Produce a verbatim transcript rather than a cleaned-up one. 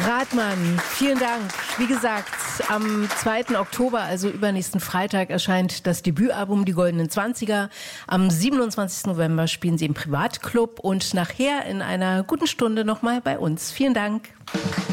Rathmann, vielen Dank. Wie gesagt, am zweiten Oktober, also übernächsten Freitag, erscheint das Debütalbum Die Goldenen Zwanziger. Am siebenundzwanzigsten November spielen Sie im Privatclub und nachher in einer guten Stunde nochmal bei uns. Vielen Dank.